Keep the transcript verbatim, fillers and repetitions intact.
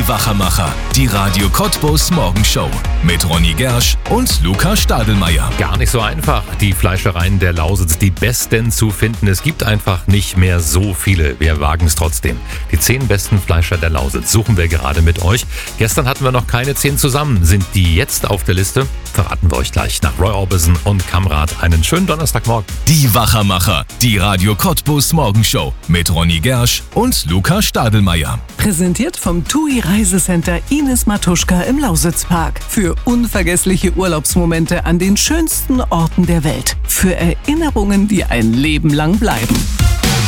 Wachermacher, die Radio Cottbus Morgenshow mit Ronny Gersch und Luca Stadelmeier. Gar nicht so einfach, die Fleischereien der Lausitz, die besten zu finden. Es gibt einfach nicht mehr so viele. Wir wagen es trotzdem. Die zehn besten Fleischer der Lausitz suchen wir gerade mit euch. Gestern hatten wir noch keine zehn zusammen. Sind die jetzt auf der Liste? Verraten wir euch gleich nach Roy Orbison und Kamrat. Einen schönen Donnerstagmorgen. Die Wachermacher, die Radio Cottbus Morgenshow mit Ronny Gersch und Luca Stadelmeier. Präsentiert vom T U I Reisecenter Ines Matuschka im Lausitzpark. Für unvergessliche Urlaubsmomente an den schönsten Orten der Welt. Für Erinnerungen, die ein Leben lang bleiben.